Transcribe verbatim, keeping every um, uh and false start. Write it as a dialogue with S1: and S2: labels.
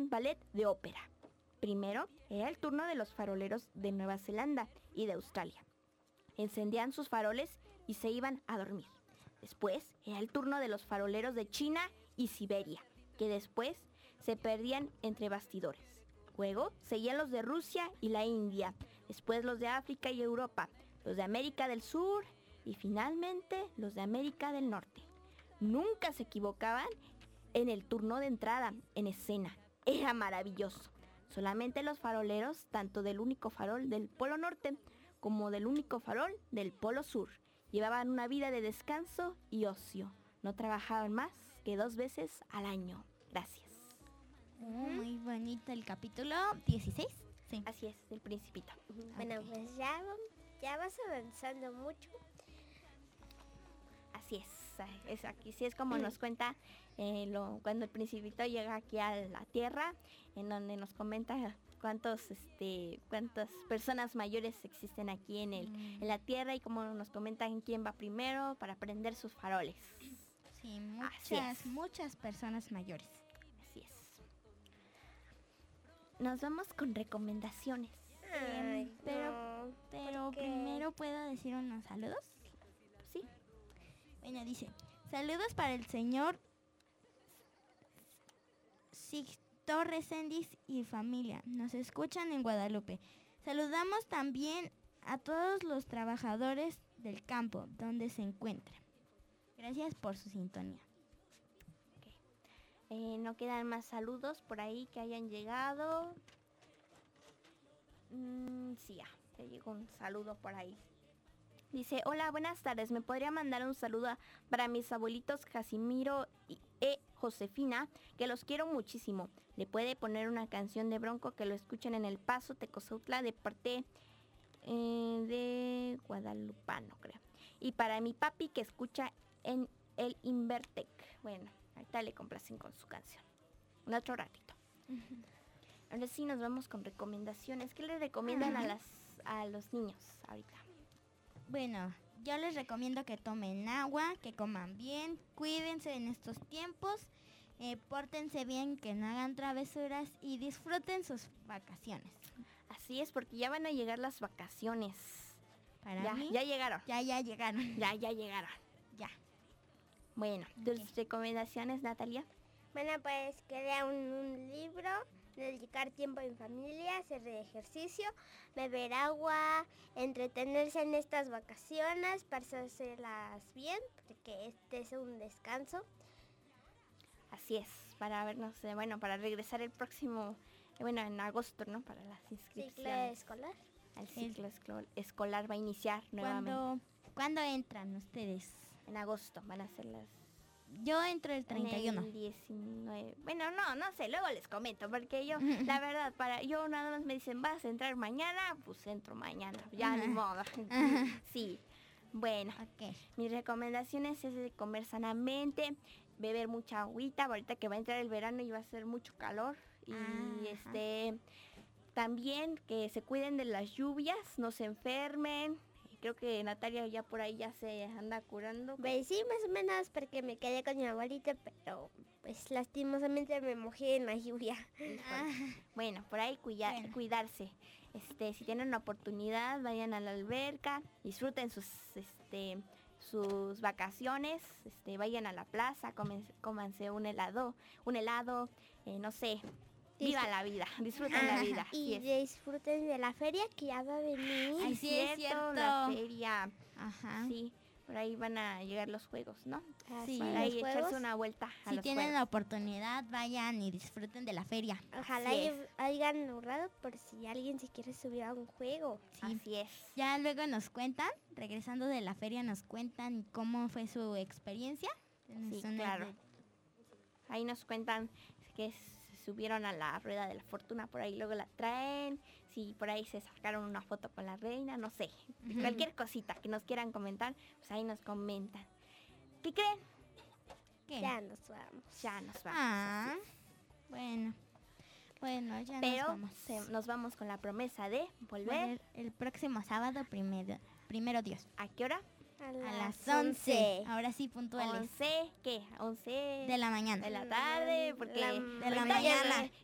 S1: un ballet de ópera. Primero era el turno de los faroleros de Nueva Zelanda y de Australia. Encendían sus faroles y se iban a dormir. Después era el turno de los faroleros de China y Siberia, que después se perdían entre bastidores. Luego seguían los de Rusia y la India, después los de África y Europa, los de América del Sur y finalmente los de América del Norte. Nunca se equivocaban en el turno de entrada en escena. Era maravilloso. Solamente los faroleros, tanto del único farol del Polo Norte como del único farol del Polo Sur, llevaban una vida de descanso y ocio. No trabajaban más que dos veces al año. Gracias.
S2: Muy bonito el capítulo dieciséis. Sí.
S1: Así es, del Principito.
S3: Bueno,
S1: Ok.
S3: pues ya, ya vas avanzando mucho.
S1: Así es, es aquí sí es como nos cuenta eh, lo, cuando el Principito llega aquí a la Tierra, en donde nos comenta cuántos este cuántas personas mayores existen aquí en el
S2: Mm.
S1: en la Tierra y cómo nos comentan quién va primero para prender sus faroles.
S2: Sí,
S1: Así
S2: muchas,
S1: es.
S2: muchas personas mayores.
S1: Así es. Nos vamos con recomendaciones.
S3: Ay,
S2: pero
S3: no,
S2: Pero
S3: ¿por qué?
S2: primero puedo decir unos saludos.
S1: Sí.
S2: Bueno, dice, saludos para el señor Sixto Reséndiz y familia. Nos escuchan en Guadalupe. Saludamos también a todos los trabajadores del campo donde se encuentran. Gracias por su sintonía.
S1: Eh, no quedan más saludos por ahí que hayan llegado. Mm, sí, ya, ya llegó un saludo por ahí. Dice, hola, buenas tardes. ¿Me podría mandar un saludo a- para mis abuelitos Casimiro y e Josefina, que los quiero muchísimo? Le puede poner una canción de Bronco que lo escuchen en El Paso, Tecozautla, de parte eh, de Guadalupano, creo. Y para mi papi que escucha en el Invertec. Bueno, ahorita le complacen con su canción. Un otro ratito. Ahora sí nos vamos con recomendaciones. ¿Qué le recomiendan a
S2: Ajá.
S1: las a los niños ahorita?
S2: Bueno, yo les recomiendo que tomen agua, que coman bien, cuídense en estos tiempos, eh, pórtense bien, que no hagan travesuras y disfruten sus vacaciones.
S1: Así es, porque ya van a llegar las vacaciones.
S2: Para
S1: ya,
S2: mí,
S1: ya llegaron.
S2: ya, ya llegaron.
S1: Ya, ya llegaron.
S2: Ya.
S1: Bueno, tus recomendaciones, Natalia.
S3: Bueno, pues que lea un, un libro, dedicar tiempo en familia, hacer ejercicio, beber agua, entretenerse en estas vacaciones, pasárselas bien, porque este es un descanso.
S1: Así es, para vernos, eh, bueno, para regresar el próximo, eh, bueno, en agosto, ¿no? Para las
S3: Ciclo
S1: inscripciones.
S3: escolar.
S1: El ciclo escol- escolar va a iniciar nuevamente.
S2: ¿Cuándo, ¿Cuándo entran ustedes?
S1: En agosto van a ser las...
S2: Yo entro el treinta y uno.
S1: En el diecinueve. Bueno, no, no sé, luego les comento, porque yo, la verdad, para yo nada más me dicen, ¿vas a entrar mañana? Pues entro mañana, ya ni modo. Sí, bueno,
S2: Ok.
S1: mis recomendaciones es de comer sanamente, beber mucha agüita, ahorita que va a entrar el verano y va a ser mucho calor. Y
S2: Ajá.
S1: este también que se cuiden de las lluvias, no se enfermen. Creo que Natalia ya por ahí ya se anda curando.
S3: Pues sí, más o menos, porque me quedé con mi abuelita, pero pues lastimosamente me mojé en la lluvia.
S1: Bueno, por ahí cuida-
S2: Bueno.
S1: cuidarse. Este, si tienen la oportunidad, vayan a la alberca, disfruten sus este sus vacaciones, este, vayan a la plaza, comen- cómanse un helado, un helado, eh, no sé, viva
S3: Disfr-
S1: la vida, disfruten la vida.
S3: Y
S1: así es.
S3: disfruten de la feria que ya va a venir.
S2: Ay, sí, es
S1: La
S2: cierto.
S1: feria,
S2: Ajá.
S1: sí, por ahí van a llegar los juegos, ¿no?
S3: Así,
S2: Sí.
S1: Para
S3: los
S1: ahí echarse
S3: juegos.
S1: una vuelta a
S2: Si
S1: los
S2: tienen
S1: juegos.
S2: la oportunidad, vayan y disfruten de la feria.
S3: Ojalá
S1: Así
S3: y
S1: es.
S3: hayan ahorrado por si alguien se quiere subir a un juego.
S2: Sí.
S1: Así es.
S2: Ya luego nos cuentan, regresando de la feria, nos cuentan cómo fue su experiencia.
S1: Sí,
S2: Son
S1: claro.
S2: de-
S1: Ahí nos cuentan que se subieron a la rueda de la fortuna, por ahí luego la traen, si por ahí se sacaron una foto con la reina, no sé,
S2: Ujú.
S1: cualquier cosita que nos quieran comentar, pues ahí nos comentan. ¿Qué creen?
S2: ¿Qué?
S3: Ya nos vamos.
S1: Ya nos vamos.
S2: Ah,
S1: así es.
S2: bueno. Bueno, ya nos
S1: Pero
S2: vamos.
S1: se- nos vamos con la promesa de volver.
S2: Volver el próximo sábado, primero, primero Dios.
S1: ¿A qué hora?
S3: A
S2: A
S3: las
S2: las once. Ahora sí, puntuales.
S1: once, ¿qué? once
S2: De la mañana.
S1: de la tarde, porque
S3: La-
S2: de la
S1: ahorita ya
S2: mañana.
S1: ve-